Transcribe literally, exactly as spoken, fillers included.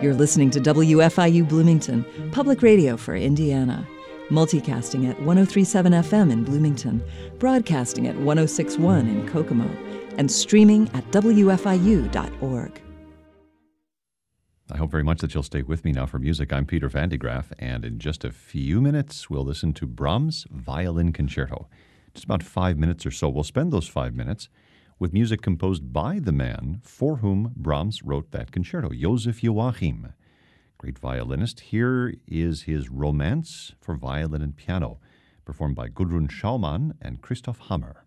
You're listening to W F I U Bloomington, public radio for Indiana. Multicasting at one oh three point seven F M in Bloomington, broadcasting at one oh six point one in Kokomo, and streaming at W F I U dot org. I hope very much that you'll stay with me now for music. I'm Peter Van de Graaff, and in just a few minutes, we'll listen to Brahms' Violin Concerto. Just about five minutes or so. We'll spend those five minutes with music composed by the man for whom Brahms wrote that concerto, Joseph Joachim, great violinist. Here is his Romance for Violin and Piano, performed by Gudrun Schaumann and Christoph Hammer.